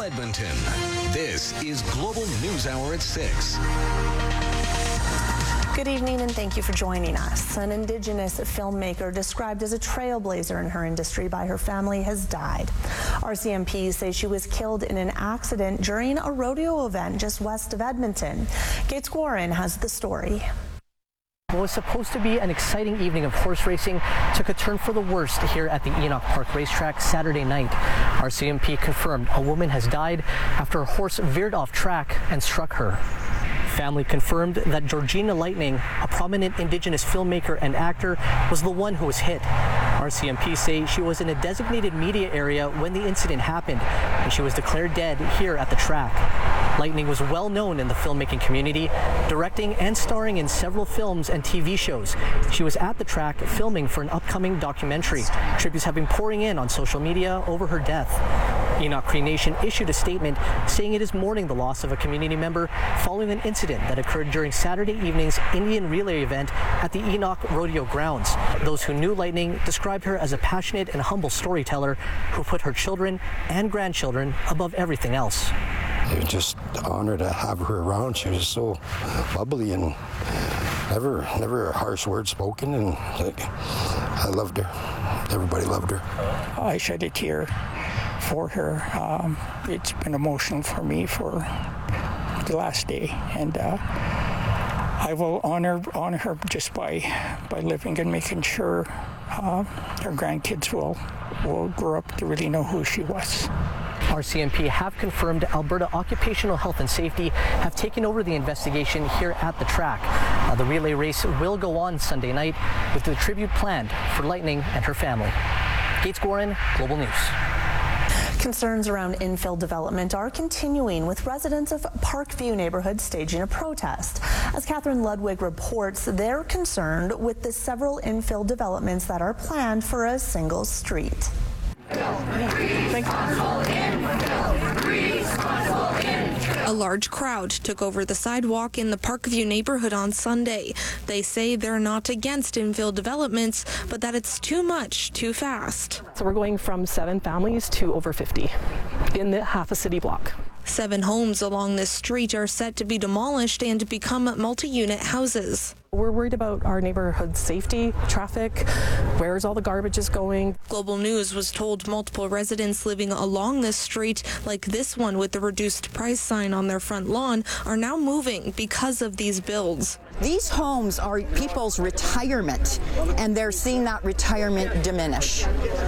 Edmonton. This is Global News Hour at 6. Good evening and thank you for joining us. An Indigenous filmmaker described as a trailblazer in her industry by her family has died. RCMP say she was killed in an accident during a rodeo event just west of Edmonton. Gates Warren has the story. What was supposed to be an exciting evening of horse racing took a turn for the worst here at the Enoch Park Racetrack Saturday night. RCMP confirmed a woman has died after a horse veered off track and struck her. Family confirmed that Georgina Lightning, a prominent Indigenous filmmaker and actor, was the one who was hit. RCMP say she was in a designated media area when the incident happened, and she was declared dead here at the track. Lightning was well known in the filmmaking community, directing and starring in several films and TV shows. She was at the track filming for an upcoming documentary. Tributes have been pouring in on social media over her death. Enoch Cree Nation issued a statement saying it is mourning the loss of a community member following an incident that occurred during Saturday evening's Indian relay event at the Enoch Rodeo grounds. Those who knew Lightning described her as a passionate and humble storyteller who put her children and grandchildren above everything else. It was just an honor to have her around. She was so bubbly and never a harsh word spoken, and I loved her. Everybody loved her. I shed a tear for her. It's been emotional for me for the last day, and I will honor her just by living and making sure her grandkids will grow up to really know who she was. RCMP have confirmed Alberta Occupational Health and Safety have taken over the investigation here at the track. The relay race will go on Sunday night with the tribute planned for Lightning and her family. Gates Warren, Global News. Concerns around infill development are continuing, with residents of Parkview neighborhood staging a protest. As Catherine Ludwig reports, they're concerned with the several infill developments that are planned for a single street. A large crowd took over the sidewalk in the Parkview neighborhood on Sunday. They say they're not against infill developments, but that it's too much, too fast. So we're going from 7 families to over 50 in the half a city block. 7 homes along this street are set to be demolished and become multi-unit houses. We're worried about our neighborhood safety, traffic, where's all the garbage is going. Global News was told multiple residents living along this street, like this one with the reduced price sign on their front lawn, are now moving because of these builds. These homes are people's retirement, and they're seeing that retirement diminish.